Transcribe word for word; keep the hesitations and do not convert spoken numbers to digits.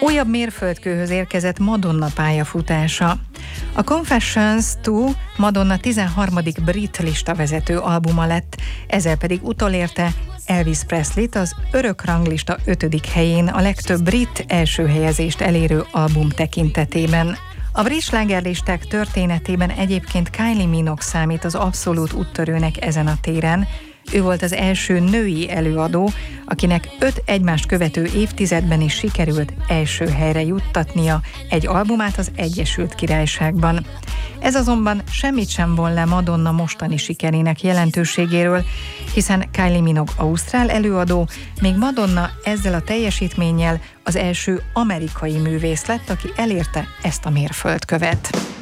Újabb mérföldkőhöz érkezett Madonna pályafutása. A Confessions kettő Madonna tizenharmadik brit listavezető albuma lett, ezzel pedig utolérte Elvis Presleyt az örök ranglista ötödik helyén, a legtöbb brit első helyezést elérő album tekintetében. A brit slágerlisták történetében egyébként Kylie Minogue számít az abszolút úttörőnek ezen a téren. Ő volt az első női előadó, akinek öt egymást követő évtizedben is sikerült első helyre juttatnia egy albumát az Egyesült Királyságban. Ez azonban semmit sem von le Madonna mostani sikerének jelentőségéről, hiszen Kylie Minogue ausztrál előadó, még Madonna ezzel a teljesítménnyel az első amerikai művész lett, aki elérte ezt a mérföldkövet.